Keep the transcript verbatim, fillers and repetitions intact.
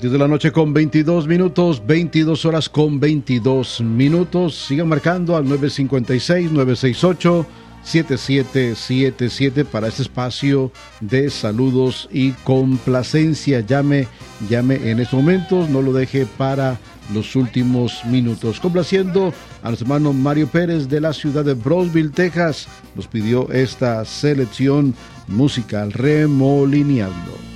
diez de la noche con veintidós minutos, veintidós horas con veintidós minutos. Sigan marcando al nueve cinco seis, nueve seis ocho, siete siete siete siete para este espacio de saludos y complacencia. Llame, llame en estos momentos, no lo deje para los últimos minutos. Complaciendo a nuestro hermano Mario Pérez de la ciudad de Brownsville, Texas, nos pidió esta selección musical, Remolineando.